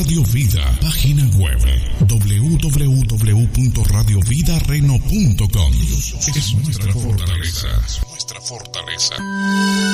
Radio Vida, página web www.radiovidareno.com. Es nuestra fortaleza.